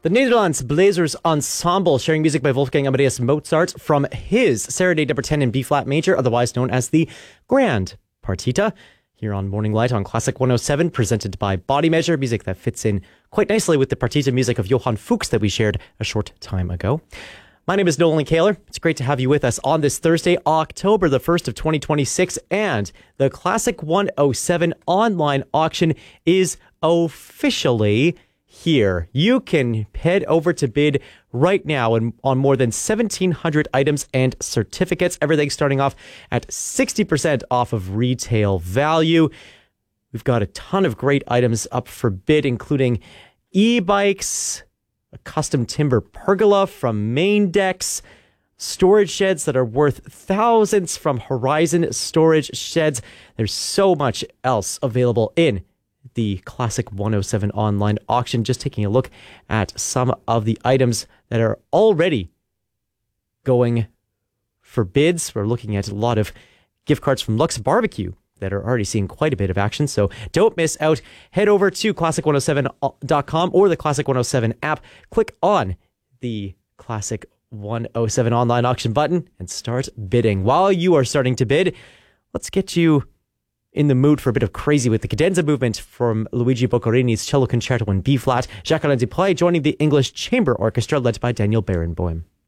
The Netherlands Blazers Ensemble, sharing music by Wolfgang Amadeus Mozart from his Serenade Number 10 in B-flat major, otherwise known as the Grand Partita, here on Morning Light on Classic 107, presented by Body Measure, music that fits in quite nicely with the partita music of Johann Fuchs that we shared a short time ago. My name is Nolan Kaler. It's great to have you with us on this Thursday, October the 1st of 2026, and the Classic 107 online auction is officially here. You can head over to bid right now on more than 1,700 items and certificates. Everything starting off at 60% off of retail value. We've got a ton of great items up for bid, including e-bikes, a custom timber pergola from Maindex, storage sheds that are worth thousands from Horizon Storage Sheds. There's so much else available in the Classic 107 online auction. Just taking a look at some of the items that are already going for bids. We're looking at a lot of gift cards from Lux Barbecue that are already seeing quite a bit of action, so don't miss out. Head over to classic107.com or the Classic 107 app. Click on the Classic 107 online auction button and start bidding. While you are starting to bid, let's get you in the mood for a bit of crazy with the cadenza movement from Luigi Boccherini's Cello Concerto in B-flat. Jacqueline Duplat joining the English Chamber Orchestra led by Daniel Barenboim.